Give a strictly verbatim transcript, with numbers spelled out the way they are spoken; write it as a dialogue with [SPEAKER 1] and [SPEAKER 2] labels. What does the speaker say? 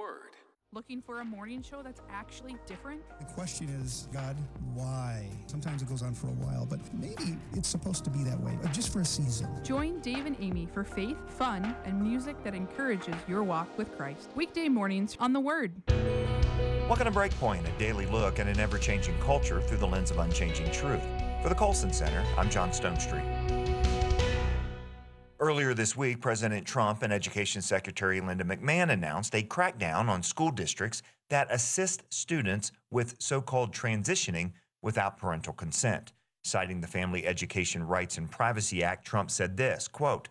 [SPEAKER 1] Word.
[SPEAKER 2] Looking for a morning show that's actually different?
[SPEAKER 3] The question is, God, why? Sometimes it goes on for a while, but maybe it's supposed to be that way, uh, just for a season.
[SPEAKER 2] Join Dave and Amy for faith, fun, and music that encourages your walk with Christ. Weekday mornings on The Word.
[SPEAKER 4] Welcome to Breakpoint, a daily look at an ever-changing culture through the lens of unchanging truth. For the Colson Center, I'm John Stonestreet. Earlier this week, President Trump and Education Secretary Linda McMahon announced a crackdown on school districts that assist students with so-called transitioning without parental consent. Citing the Family Education Rights and Privacy Act, Trump said this, quote,